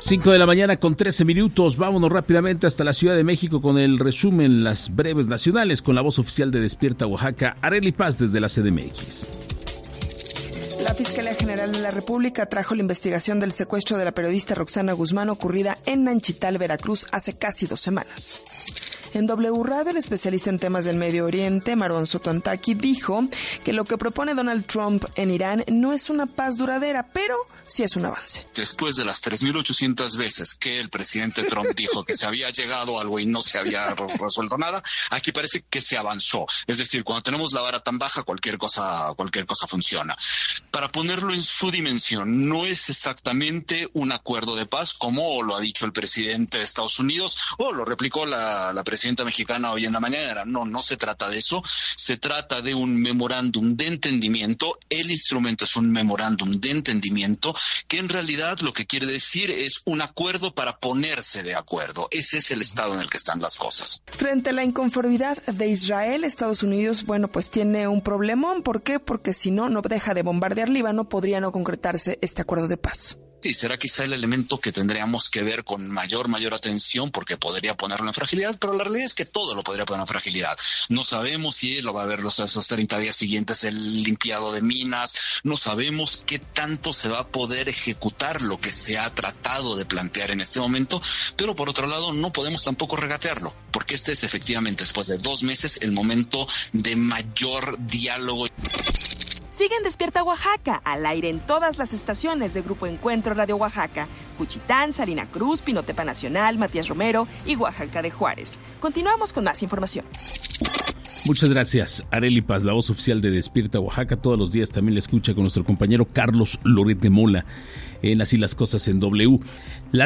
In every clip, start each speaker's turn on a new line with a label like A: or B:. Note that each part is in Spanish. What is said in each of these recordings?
A: 5 de la mañana con 13 minutos. Vámonos rápidamente hasta la Ciudad de México con el resumen, las breves nacionales, con la voz oficial de Despierta Oaxaca, Arely Paz desde la CDMX.
B: La Fiscalía General de la República trajo la investigación del secuestro de la periodista Roxana Guzmán ocurrida en Nanchital, Veracruz, hace casi 2 semanas. En W Radio, el especialista en temas del Medio Oriente, Maron Sotontaki, dijo que lo que propone Donald Trump en Irán no es una paz duradera, pero sí es un avance.
C: Después de las 3.800 veces que el presidente Trump dijo que se había llegado a algo y no se había resuelto nada, aquí parece que se avanzó. Es decir, cuando tenemos la vara tan baja, cualquier cosa funciona. Para ponerlo en su dimensión, no es exactamente un acuerdo de paz, como lo ha dicho el presidente de Estados Unidos, o lo replicó la presidenta mexicana hoy en la mañana. No se trata de eso. Se trata de un memorándum de entendimiento. El instrumento es un memorándum de entendimiento que en realidad lo que quiere decir es un acuerdo para ponerse de acuerdo. Ese es el estado en el que están las cosas.
B: Frente a la inconformidad de Israel, Estados Unidos, pues tiene un problemón. ¿Por qué? Porque si no deja de bombardear Líbano, podría no concretarse este acuerdo de paz.
C: Sí, será quizá el elemento que tendríamos que ver con mayor atención, porque podría ponerlo en fragilidad, pero la realidad es que todo lo podría poner en fragilidad. No sabemos si lo va a ver esos 30 días siguientes el limpiado de minas, no sabemos qué tanto se va a poder ejecutar lo que se ha tratado de plantear en este momento, pero por otro lado no podemos tampoco regatearlo, porque este es efectivamente, después de 2 meses, el momento de mayor diálogo.
B: Sigue en Despierta Oaxaca, al aire en todas las estaciones de Grupo Encuentro Radio Oaxaca, Juchitán, Salina Cruz, Pinotepa Nacional, Matías Romero y Oaxaca de Juárez. Continuamos con más información.
A: Muchas gracias, Arely Paz, la voz oficial de Despierta Oaxaca. Todos los días también la escucha con nuestro compañero Carlos Loret de Mola en Así las Cosas en W. Las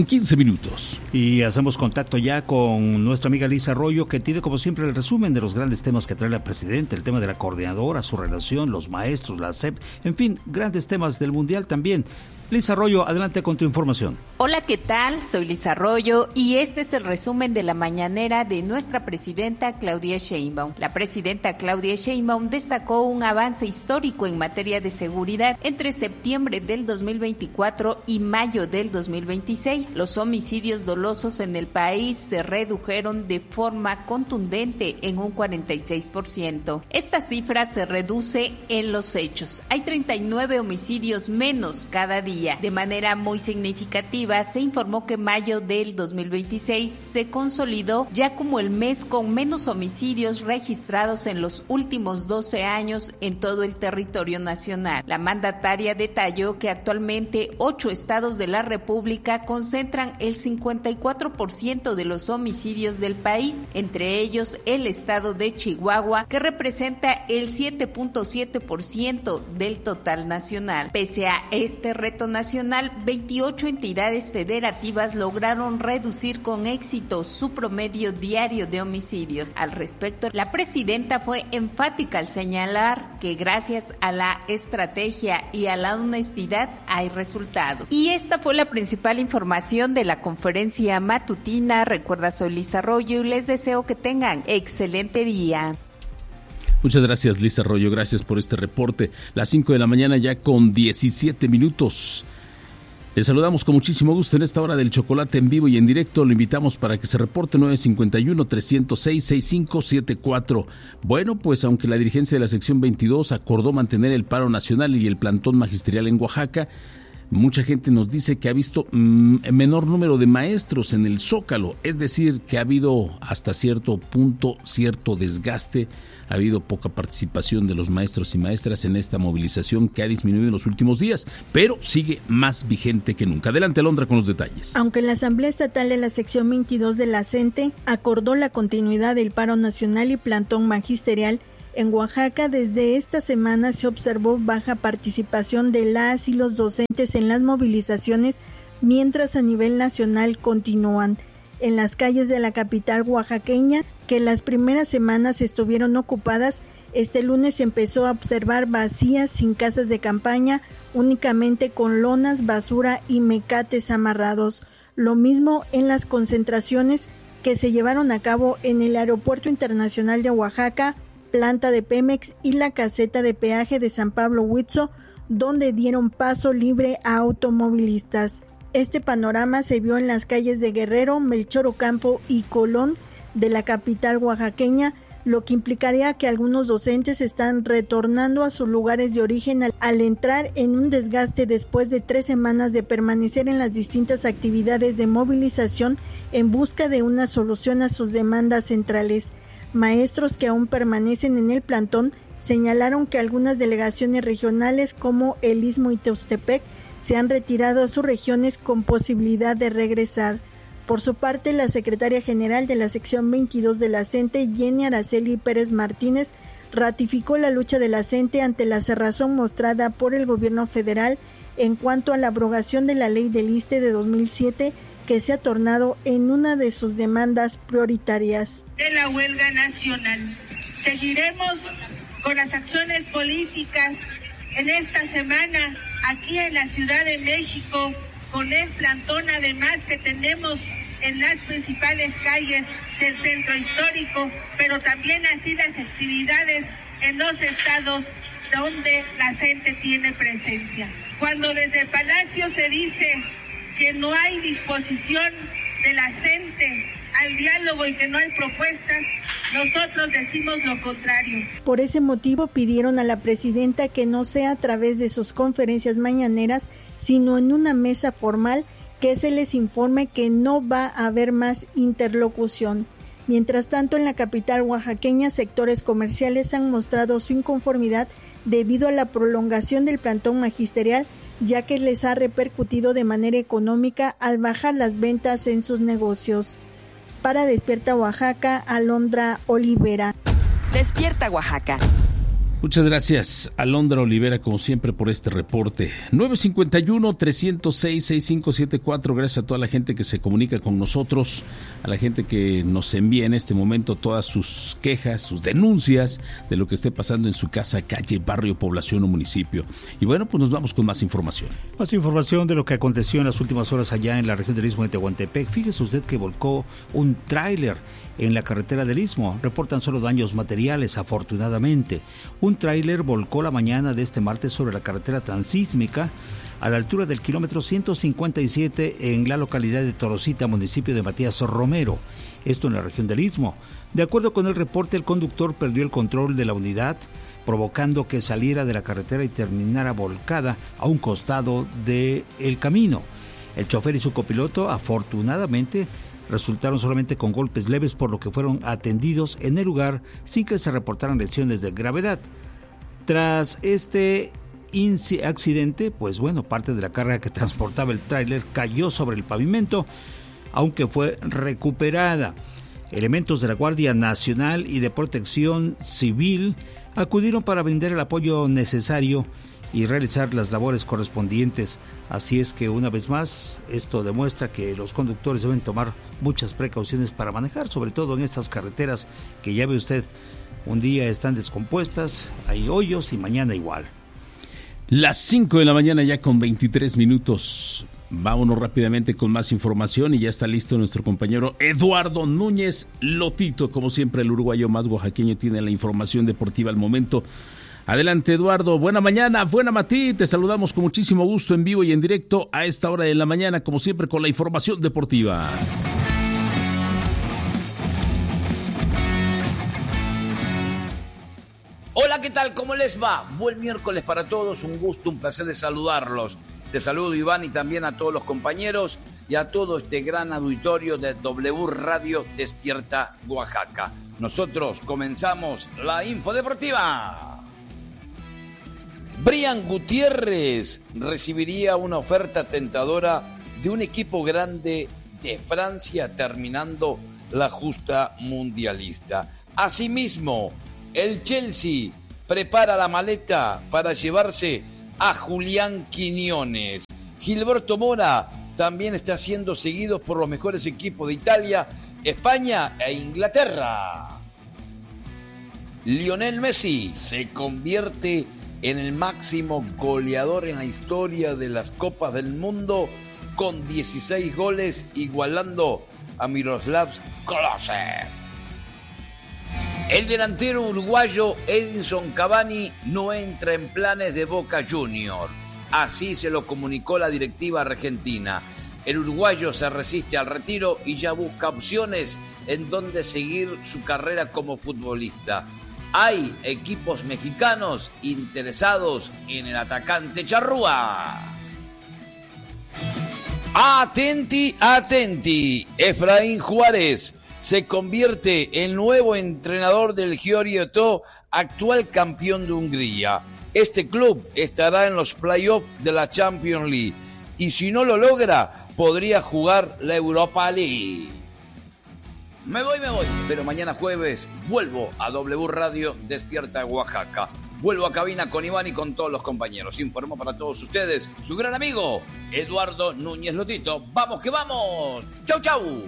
A: 5:15.
D: Y hacemos contacto ya con nuestra amiga Lisa Arroyo, que tiene como siempre el resumen de los grandes temas que trae la presidenta, el tema de la coordinadora, su relación, los maestros, la SEP, en fin, grandes temas del Mundial también. Lisa Arroyo, adelante con tu información.
E: Hola, ¿qué tal? Soy Lisa Arroyo y este es el resumen de la mañanera de nuestra presidenta Claudia Sheinbaum. La presidenta Claudia Sheinbaum destacó un avance histórico en materia de seguridad entre septiembre del 2024 y mayo del 2026. Los homicidios dolosos en el país se redujeron de forma contundente en un 46%. Esta cifra se reduce en los hechos. Hay 39 homicidios menos cada día. De manera muy significativa, se informó que mayo del 2026 se consolidó ya como el mes con menos homicidios registrados en los últimos 12 años en todo el territorio nacional. La mandataria detalló que actualmente 8 estados de la República concentran el 54% de los homicidios del país, entre ellos el estado de Chihuahua, que representa el 7.7% del total nacional. Pese a este reto nacional, 28 entidades federativas lograron reducir con éxito su promedio diario de homicidios. Al respecto, la presidenta fue enfática al señalar que gracias a la estrategia y a la honestidad hay resultados. Y esta fue la principal información de la conferencia matutina. Recuerda, soy Lisa Arroyo y les deseo que tengan excelente día.
A: Muchas gracias, Lisa Arroyo, gracias por este reporte. Las 5 de la mañana ya con 17 minutos. Les saludamos con muchísimo gusto en esta hora del chocolate en vivo y en directo. Lo invitamos para que se reporte 951-306-6574. Bueno, pues aunque la dirigencia de la sección 22 acordó mantener el paro nacional y el plantón magisterial en Oaxaca, mucha gente nos dice que ha visto menor número de maestros en el Zócalo, es decir, que ha habido hasta cierto punto cierto desgaste, ha habido poca participación de los maestros y maestras en esta movilización que ha disminuido en los últimos días, pero sigue más vigente que nunca. Adelante, Alondra, con los detalles.
F: Aunque la Asamblea Estatal de la sección 22 de la CENTE acordó la continuidad del paro nacional y plantón magisterial, en Oaxaca, desde esta semana se observó baja participación de las y los docentes en las movilizaciones, mientras a nivel nacional continúan. En las calles de la capital oaxaqueña, que las primeras semanas estuvieron ocupadas, este lunes se empezó a observar vacías, sin casas de campaña, únicamente con lonas, basura y mecates amarrados. Lo mismo en las concentraciones que se llevaron a cabo en el Aeropuerto Internacional de Oaxaca, planta de Pemex y la caseta de peaje de San Pablo Huitzo, donde dieron paso libre a automovilistas. Este panorama se vio en las calles de Guerrero, Melchor Ocampo y Colón de la capital oaxaqueña, lo que implicaría que algunos docentes están retornando a sus lugares de origen al entrar en un desgaste después de 3 semanas de permanecer en las distintas actividades de movilización en busca de una solución a sus demandas centrales. Maestros que aún permanecen en el plantón señalaron que algunas delegaciones regionales como el Istmo y Teostepec se han retirado a sus regiones con posibilidad de regresar. Por su parte, la secretaria general de la sección 22 de la CENTE, Jenny Araceli Pérez Martínez, ratificó la lucha de la CENTE ante la cerrazón mostrada por el gobierno federal en cuanto a la abrogación de la ley del ISSSTE de 2007, que se ha tornado en una de sus demandas prioritarias.
G: De la huelga nacional. Seguiremos con las acciones políticas en esta semana aquí en la Ciudad de México, con el plantón además que tenemos en las principales calles del centro histórico, pero también así las actividades en los estados donde la CENTE tiene presencia. Cuando desde el Palacio se dice que no hay disposición de la CENTE al diálogo y que no hay propuestas, nosotros decimos lo contrario.
F: Por ese motivo pidieron a la presidenta que no sea a través de sus conferencias mañaneras, sino en una mesa formal, que se les informe que no va a haber más interlocución. Mientras tanto, en la capital oaxaqueña, sectores comerciales han mostrado su inconformidad debido a la prolongación del plantón magisterial, ya que les ha repercutido de manera económica al bajar las ventas en sus negocios. Para Despierta Oaxaca, Alondra Olivera.
B: Despierta Oaxaca.
A: Muchas gracias, Alondra Olivera, como siempre, por este reporte. 951-306-6574. Gracias a toda la gente que se comunica con nosotros, a la gente que nos envía en este momento todas sus quejas, sus denuncias de lo que esté pasando en su casa, calle, barrio, población o municipio. Y bueno, pues nos vamos con más información.
D: Más información de lo que aconteció en las últimas horas allá en la región del Istmo de Tehuantepec. Fíjese usted que volcó un tráiler en la carretera del Istmo. Reportan solo daños materiales, afortunadamente. Un tráiler volcó la mañana de este martes sobre la carretera transísmica a la altura del kilómetro 157 en la localidad de Torosita, municipio de Matías Romero, esto en la región del Istmo. De acuerdo con el reporte, el conductor perdió el control de la unidad, provocando que saliera de la carretera y terminara volcada a un costado del camino. El chofer y su copiloto, afortunadamente, resultaron solamente con golpes leves, por lo que fueron atendidos en el lugar sin que se reportaran lesiones de gravedad. Tras este accidente, pues bueno, parte de la carga que transportaba el tráiler cayó sobre el pavimento, aunque fue recuperada. Elementos de la Guardia Nacional y de Protección Civil acudieron para brindar el apoyo necesario y realizar las labores correspondientes. Así es que una vez más esto demuestra que los conductores deben tomar muchas precauciones para manejar, sobre todo en estas carreteras que ya ve usted, un día están descompuestas, hay hoyos y mañana igual.
A: Las 5 de la mañana ya con 23 minutos. Vámonos rápidamente con más información y ya está listo nuestro compañero Eduardo Núñez Lotito. Como siempre, el uruguayo más oaxaqueño tiene la información deportiva al momento. Adelante, Eduardo. Buena mañana, buena matí. Te saludamos con muchísimo gusto en vivo y en directo a esta hora de la mañana, como siempre, con la información deportiva.
H: Hola, ¿qué tal? ¿Cómo les va? Buen miércoles para todos, un gusto, un placer de saludarlos. Te saludo, Iván, y también a todos los compañeros y a todo este gran auditorio de W Radio Despierta Oaxaca. Nosotros comenzamos la info deportiva. Brian Gutiérrez recibiría una oferta tentadora de un equipo grande de Francia terminando la justa mundialista. Asimismo, el Chelsea prepara la maleta para llevarse a Julián Quiñones. Gilberto Mora también está siendo seguido por los mejores equipos de Italia, España e Inglaterra. Lionel Messi se convierte en el máximo goleador en la historia de las Copas del Mundo con 16 goles, igualando a Miroslav Klose. El delantero uruguayo Edinson Cavani no entra en planes de Boca Juniors. Así se lo comunicó la directiva argentina. El uruguayo se resiste al retiro y ya busca opciones en donde seguir su carrera como futbolista. Hay equipos mexicanos interesados en el atacante charrúa. Atenti, atenti. Efraín Juárez se convierte en nuevo entrenador del Giorgio, actual campeón de Hungría. Este club estará en los playoffs de la Champions League y si no lo logra, podría jugar la Europa League. Me voy, pero mañana jueves vuelvo a W Radio Despierta Oaxaca. Vuelvo a cabina con Iván y con todos los compañeros. Informó para todos ustedes su gran amigo Eduardo Núñez Lotito. ¡Vamos que vamos! ¡Chau, chau!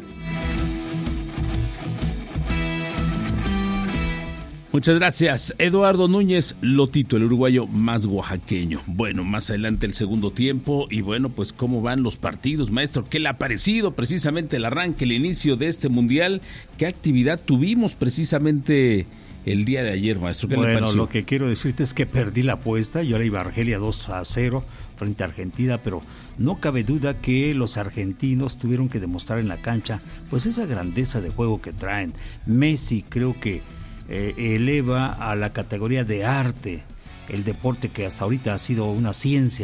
A: Muchas gracias, Eduardo Núñez Lotito, el uruguayo más oaxaqueño. Bueno, más adelante el segundo tiempo y bueno, pues cómo van los partidos, maestro. ¿Qué le ha parecido precisamente el arranque, el inicio de este mundial? ¿Qué actividad tuvimos precisamente el día de ayer, maestro? ¿Qué le pareció?
D: Bueno, lo que quiero decirte es que perdí la apuesta. Yo le iba a Argelia 2-0 frente a Argentina, pero no cabe duda que los argentinos tuvieron que demostrar en la cancha pues esa grandeza de juego que traen. Messi creo que eleva a la categoría de arte el deporte que hasta ahorita ha sido una ciencia